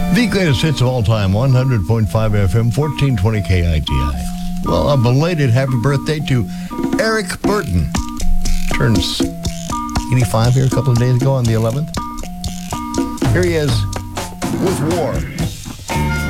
The greatest hits of all time, 100.5 FM, 1420 KITI. Well, a belated happy birthday to Eric Burton. Turns 85 here a couple of days ago on the 11th. Here he is with War.